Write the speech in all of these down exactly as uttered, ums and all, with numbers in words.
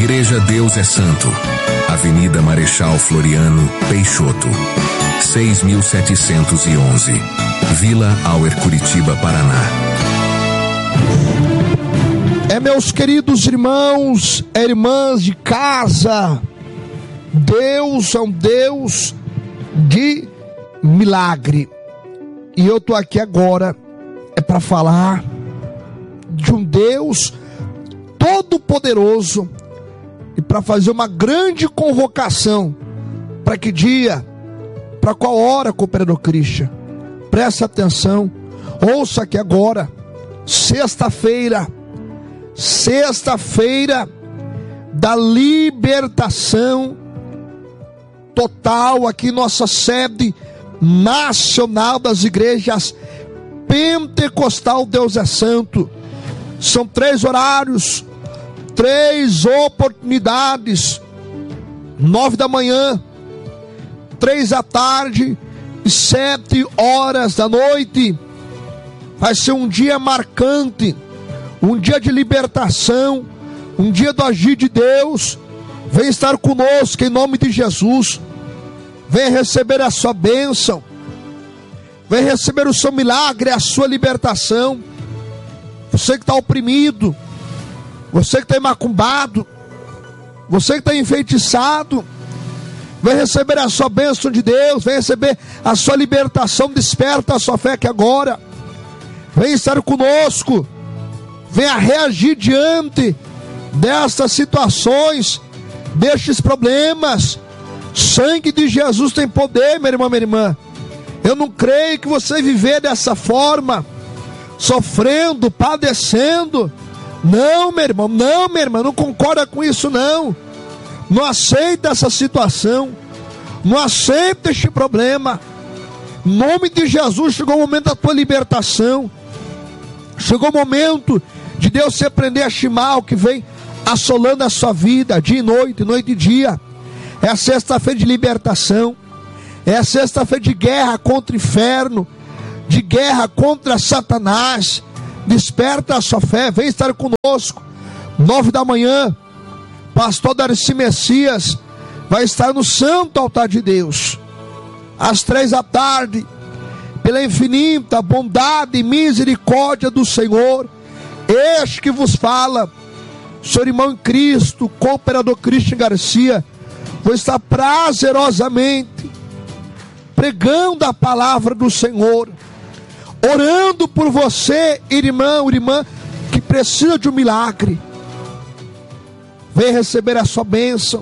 Igreja Deus é Santo, Avenida Marechal Floriano Peixoto, seis mil setecentos e onze, Vila Auer, Curitiba, Paraná. É, meus queridos irmãos, irmãs de casa, Deus é um Deus de milagre. E eu tô aqui agora é para falar de um Deus todo-poderoso e para fazer uma grande convocação. Para que dia? Para qual hora, cooperador Christian? Presta atenção, ouça aqui agora. Sexta-feira, sexta-feira da libertação total, aqui nossa sede nacional das igrejas Pentecostal Deus é Santo. São três horários, três oportunidades: nove da manhã, três da tarde e sete horas da noite. Vai ser um dia marcante, um dia de libertação, um dia do agir de Deus. Vem estar conosco em nome de Jesus. Vem receber a sua bênção, vem receber o seu milagre, a sua libertação. Você que está oprimido, você que está macumbado, você que está enfeitiçado, vem receber a sua bênção de Deus, vem receber a sua libertação. Desperta a sua fé que agora. Vem estar conosco, venha reagir diante destas situações, destes problemas. Sangue de Jesus tem poder, meu irmão, minha irmã. Eu não creio que você viver dessa forma, sofrendo, padecendo. Não, meu irmão, não, minha irmã, não concorda com isso, não. Não aceita essa situação, não aceita este problema. Em nome de Jesus, chegou o momento da tua libertação. Chegou o momento de Deus se repreender este mal que vem assolando a sua vida, dia e noite, noite e dia. É a sexta-feira de libertação, é a sexta-feira de guerra contra o inferno, de guerra contra Satanás. Desperta a sua fé, vem estar conosco. Nove da manhã, pastor Darcy Messias vai estar no santo altar de Deus. Às três da tarde, pela infinita bondade e misericórdia do Senhor, este que vos fala, seu irmão em Cristo, cooperador Christian Garcia, vou estar prazerosamente pregando a palavra do Senhor, orando por você, irmão, irmã, que precisa de um milagre. Vem receber a sua bênção,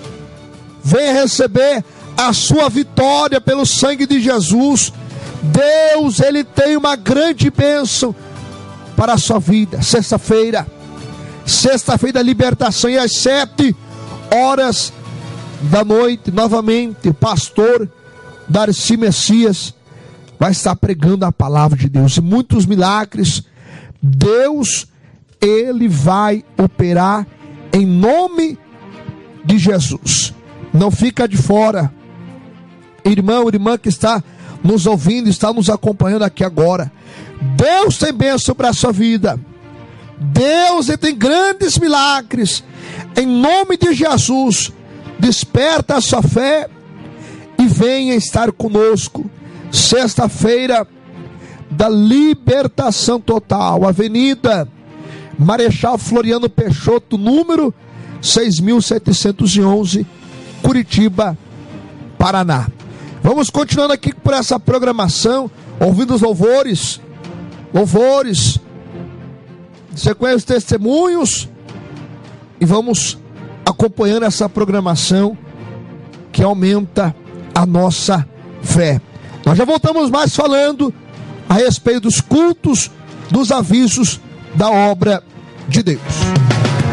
vem receber a sua vitória pelo sangue de Jesus. Deus, Ele tem uma grande bênção para a sua vida. Sexta-feira, sexta-feira da libertação, e às sete horas da noite, novamente, o pastor Darcy Messias vai estar pregando a palavra de Deus, e muitos milagres Deus, Ele vai operar em nome de Jesus. Não fica de fora, irmão, irmã que está nos ouvindo, está nos acompanhando aqui agora. Deus tem bênção para a sua vida. Deus, Ele tem grandes milagres. Em nome de Jesus, desperta a sua fé e venha estar conosco. Sexta-feira da libertação total, Avenida Marechal Floriano Peixoto, número seis mil setecentos e onze, Curitiba, Paraná. Vamos continuando aqui por essa programação, ouvindo os louvores, louvores, sequência os testemunhos, e vamos acompanhando essa programação que aumenta a nossa fé. Nós já voltamos mais falando a respeito dos cultos, dos avisos da obra de Deus.